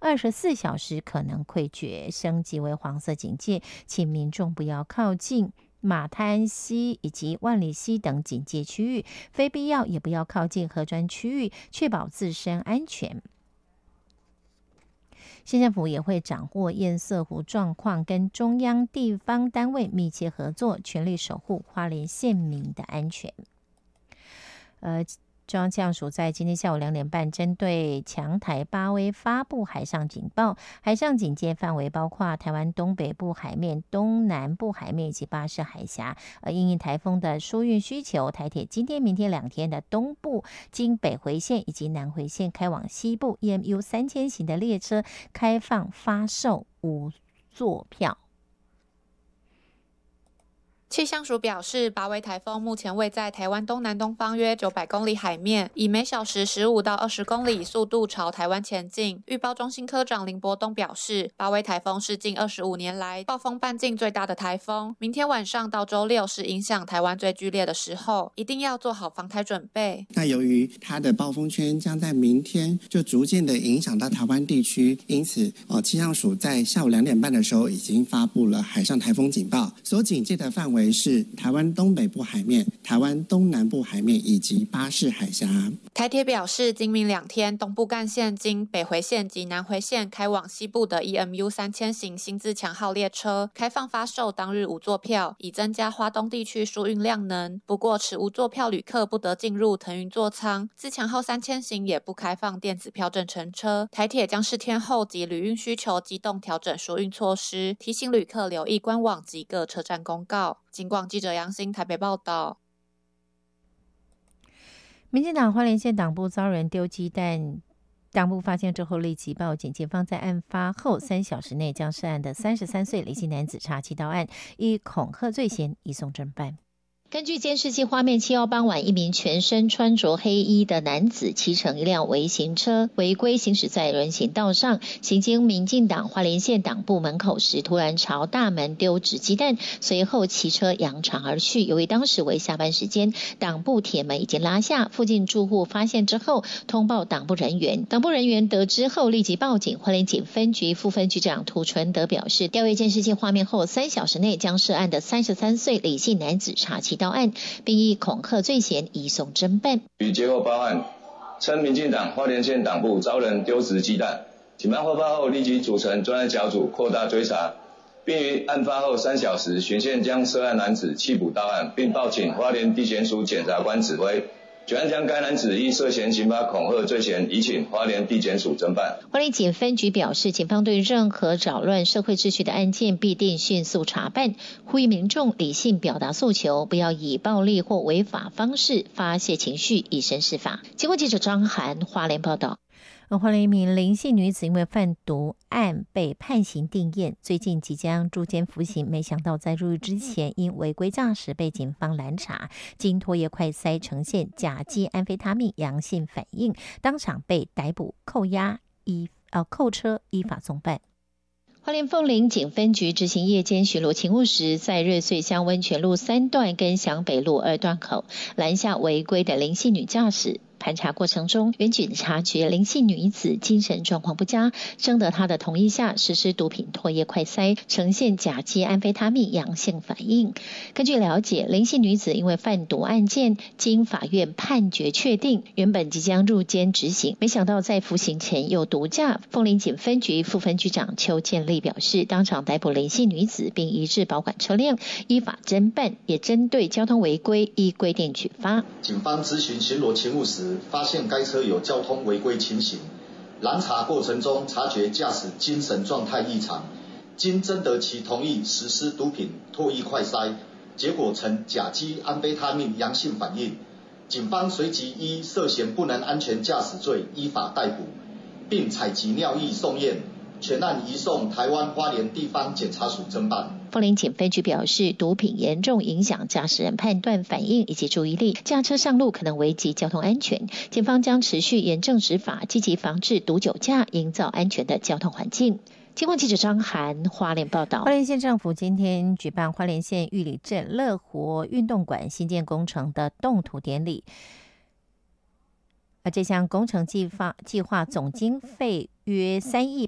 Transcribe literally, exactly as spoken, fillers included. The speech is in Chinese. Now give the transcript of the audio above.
二十四小时可能溃决，升级为黄色警戒，请民众不要靠近马滩溪以及万里溪等警戒区域，非必要也不要靠近河川区域，确保自身安全。县政府也会掌握堰塞湖状况，跟中央地方单位密切合作，全力守护花莲县民的安全。呃，中央气象署在今天下午两点半，针对强台巴威发布海上警报，海上警戒范围包括台湾东北部海面、东南部海面以及巴士海峡。而因应台风的疏运需求，台铁今天、明天两天的东部经北回线以及南回线开往西部 E M U 三千型的列车开放发售无座票。 气象署表示，巴威台风目前位在台湾东南东方约九百公里海面，以每小时十五到二十公里速度朝台湾前进。预报中心科长林伯东表示，巴威台风是近二十五年来暴风半径最大的台风，明天晚上到周六是影响台湾最剧烈的时候，一定要做好防台准备。 那由于它的暴风圈将在明天就逐渐的影响到台湾地区，因此哦，气象署在下午两点半的时候已经发布了海上台风警报，所警戒的范围是台湾东北部海面、台湾东南部海面以及巴士海峡。 台铁表示，今明两天东部干线经北回线及南回线开往西部的 E M U 三千型新自强号列车开放发售当日无座票，以增加花东地区输运量能。不过，持无座票旅客不得进入腾云座舱。自强号三千型也不开放电子票证乘车。台铁将视天候及旅运需求，机动调整输运措施，提醒旅客留意官网及各车站公告。警广记者杨欣台北报道。 民进党花莲县党部遭人丢鸡蛋，党部发现之后立即报警，警方在案发后三小时内将涉案的三十三岁李姓男子查缉到案，以恐吓罪嫌移送侦办。根据监视器画面，七号傍晚，一名全身穿着黑衣的男子骑乘一辆微型车违规行驶在人行道上，行经民进党花莲县党部门口时，突然朝大门丢掷鸡蛋，随后骑车扬长而去。由于当时为下班时间，党部铁门已经拉下，附近住户发现之后通报党部人员，党部人员得知后立即报警。花莲警分局副分局长涂纯德表示，调阅监视器画面后，三小时内将涉案的三十三岁李姓男子查缉到案，并以恐吓罪嫌移送侦办。 与接获报案，称民进党花莲县党部遭人丢掷鸡蛋，警方获报后立即组成专案小组扩大追查，并于案发后三小时循线将涉案男子缉捕到案，并报请花莲地检署检察官指挥。全案将该男子依涉嫌刑法恐吓罪嫌移请花莲地检署侦办。 花莲警分局表示，警方对任何扰乱社会秩序的案件必定迅速查办，呼吁民众理性表达诉求，不要以暴力或违法方式发泄情绪，以身试法。经过记者张涵花莲报道。而花莲一名林姓女子因为贩毒案被判刑定谳，最近即将入监服刑，没想到在入狱之前因违规驾驶被警方拦查，经唾液快筛呈现甲基安非他命阳性反应，当场被逮捕扣押依呃扣车依法送办。花莲凤林警分局执行夜间巡逻勤务时，在瑞穗乡温泉路三段跟祥北路二段口拦下违规的林姓女驾驶。盘查过程中，原警察觉林姓女子精神状况不佳，征得她的同意下实施毒品唾液快筛，呈现甲基安非他命阳性反应。根据了解，林姓女子因为贩毒案件经法院判决确定，原本即将入监执行，没想到在服刑前又毒驾。凤林警分局副分局长邱建立表示，当场逮捕林姓女子，并移至保管车辆，依法侦办，也针对交通违规依规定举发。 警方执行巡逻勤务时，发现该车有交通违规情形，拦查过程中察觉驾驶精神状态异常，经征得其同意实施毒品唾液快筛，结果呈甲基安非他命阳性反应。警方随即依涉嫌不能安全驾驶罪依法逮捕，并采集尿液送验，全案移送台湾花莲地方检察署侦办。 凤林警分局表示，毒品严重影响驾驶人判断、反应以及注意力，驾车上路可能危及交通安全。警方将持续严正执法，积极防治毒酒驾，营造安全的交通环境。经过记者张涵花莲报道，花莲县政府今天举办花莲县玉里镇乐活运动馆新建工程的动土典礼。而这项工程计划计划总经费约三亿